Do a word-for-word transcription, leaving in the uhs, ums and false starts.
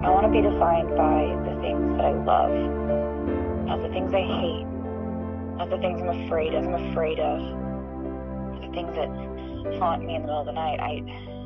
I want to be defined by the things that I love, not the things I hate, not the things I'm afraid of, I'm afraid of, the things that haunt me in the middle of the night. I